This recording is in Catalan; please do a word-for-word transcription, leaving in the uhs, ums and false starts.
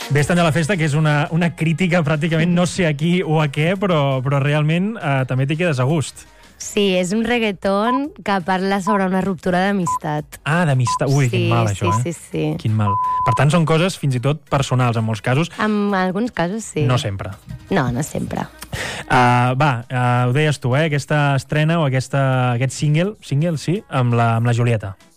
Vés-te'n de la festa, que és una, una crítica pràcticament no sé a qui o a què, però, però realment eh, també t'hi quedes a gust. Sí, és un reggaeton que parla sobre una ruptura d'amistat. Ah, d'amistat. Ui, sí, quin mal, sí, això, eh? Sí, sí, sí. Quin mal. Per tant, són coses fins i tot personals, en molts casos. En alguns casos, sí. No sempre. No, no sempre. Uh, va, uh, ho deies tu, eh? Aquesta estrena o aquesta, aquest single, single, sí, amb la, amb la Julieta.